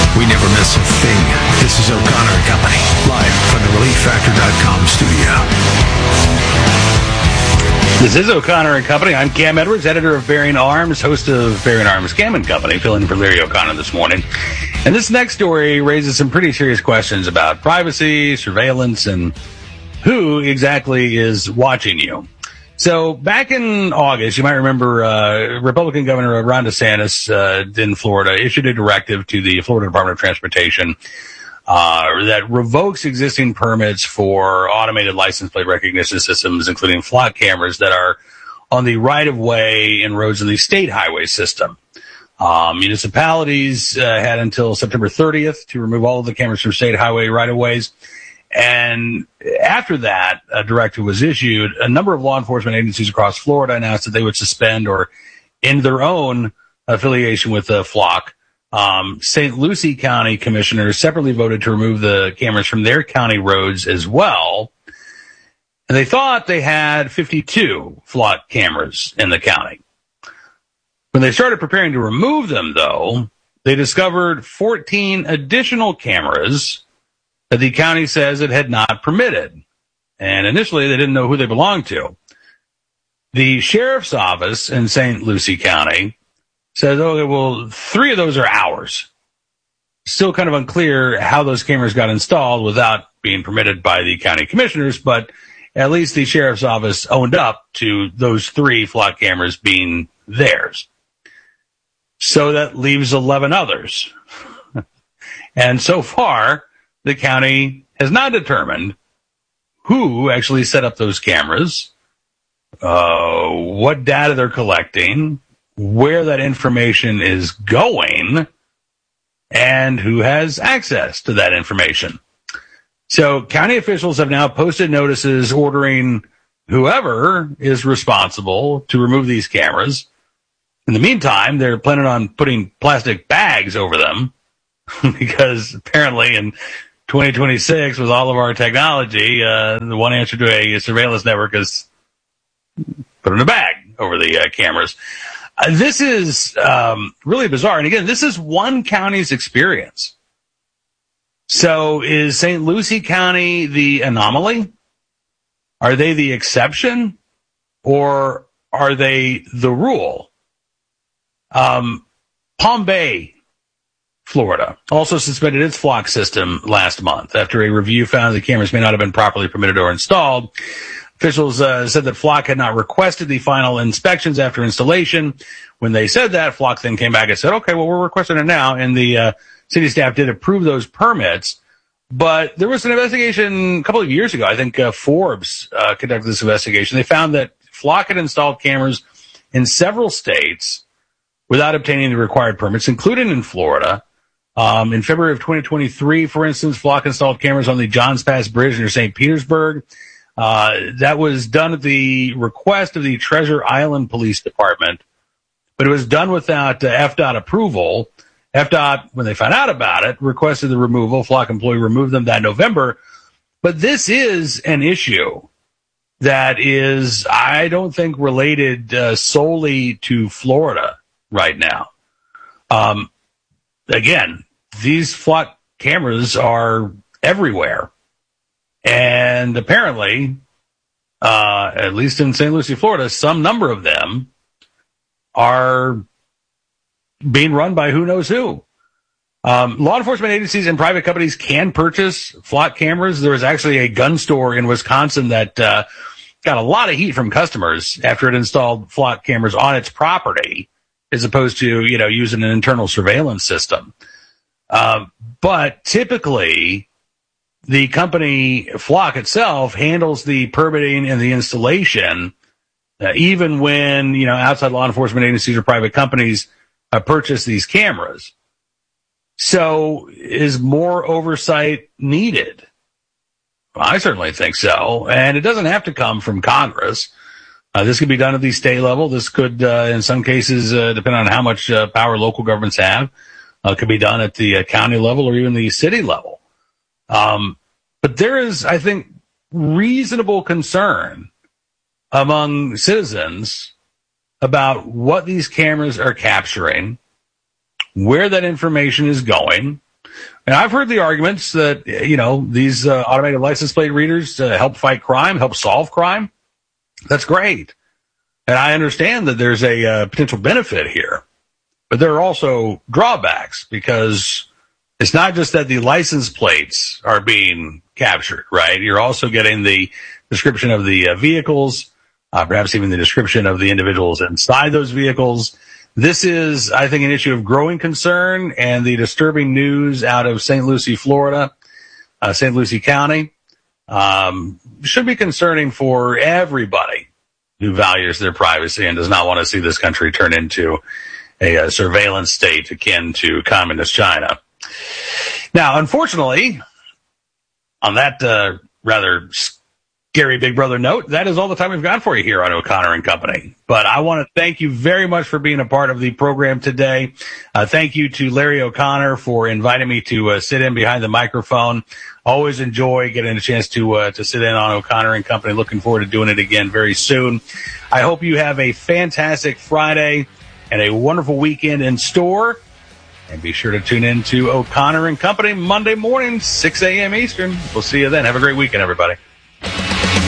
We never miss a thing. This is O'Connor and Company, live from the ReliefFactor.com studio. This is O'Connor and Company. I'm Cam Edwards, editor of Bearing Arms, host of Bearing Arms Cam and Company, filling in for Larry O'Connor this morning. And this next story raises some pretty serious questions about privacy, surveillance, and who exactly is watching you. So back in August, you might remember Republican Governor Ron DeSantis in Florida issued a directive to the Florida Department of Transportation that revokes existing permits for automated license plate recognition systems, including flock cameras that are on the right-of-way and roads of the state highway system. Municipalities had until September 30th to remove all of the cameras from state highway right-of-ways. And after that directive was issued, a number of law enforcement agencies across Florida announced that they would suspend or end their own affiliation with the flock. St. Lucie County commissioners separately voted to remove the cameras from their county roads as well. And they thought they had 52 flock cameras in the county. When they started preparing to remove them, though, they discovered 14 additional cameras that the county says it had not permitted. And initially, they didn't know who they belonged to. The sheriff's office in St. Lucie County says, okay, well, 3 of those are ours. Still kind of unclear how those cameras got installed without being permitted by the county commissioners, but at least the sheriff's office owned up to those 3 flock cameras being theirs. So that leaves 11 others. And so far, the county has not determined who actually set up those cameras, what data they're collecting, where that information is going, and who has access to that information. So county officials have now posted notices ordering whoever is responsible to remove these cameras. In the meantime, they're planning on putting plastic bags over them because apparently in 2026, with all of our technology, the one answer to a surveillance network is put in a bag over the cameras. This is really bizarre. And again, this is one county's experience. So is St. Lucie County the anomaly? Are they the exception? Or are they the rule? Palm Bay, Florida, also suspended its flock system last month after a review found the cameras may not have been properly permitted or installed. Officials said that Flock had not requested the final inspections after installation. When they said that, Flock then came back and said, okay, well, we're requesting it now. And the city staff did approve those permits. But there was an investigation a couple of years ago. I think Forbes conducted this investigation. They found that Flock had installed cameras in several states without obtaining the required permits, including in Florida. In February of 2023, for instance, Flock installed cameras on the Johns Pass Bridge near St. Petersburg. That was done at the request of the Treasure Island Police Department, but it was done without FDOT approval. FDOT, when they found out about it, requested the removal. Flock employee removed them that November. But this is an issue that is, I don't think, related solely to Florida right now. Again, these flock cameras are everywhere. And apparently, at least in St. Lucie, Florida, some number of them are being run by who knows who. Law enforcement agencies and private companies can purchase flock cameras. There was actually a gun store in Wisconsin that got a lot of heat from customers after it installed flock cameras on its property, as opposed to, using an internal surveillance system. But typically, the company Flock itself handles the permitting and the installation, even when, outside law enforcement agencies or private companies purchase these cameras. So is more oversight needed? I certainly think so. And it doesn't have to come from Congress. This could be done at the state level. This could, in some cases, depend on how much power local governments have, could be done at the county level or even the city level. But there is, I think, reasonable concern among citizens about what these cameras are capturing, where that information is going, And I've heard the arguments that, these automated license plate readers help fight crime, help solve crime. That's great. And I understand that there's a potential benefit here. But there are also drawbacks, because it's not just that the license plates are being captured, right? You're also getting the description of the vehicles, perhaps even the description of the individuals inside those vehicles. This is, I think, an issue of growing concern, and the disturbing news out of St. Lucie, Florida, St. Lucie County, should be concerning for everybody who values their privacy and does not want to see this country turn into a surveillance state akin to communist China. Now, unfortunately, on that rather scary Big Brother note, that is all the time we've got for you here on O'Connor and Company. But I want to thank you very much for being a part of the program today. Thank you to Larry O'Connor for inviting me to sit in behind the microphone. Always enjoy getting a chance to sit in on O'Connor and Company. Looking forward to doing it again very soon. I hope you have a fantastic Friday and a wonderful weekend in store. And be sure to tune in to O'Connor and Company Monday morning, 6 a.m. Eastern. We'll see you then. Have a great weekend, everybody.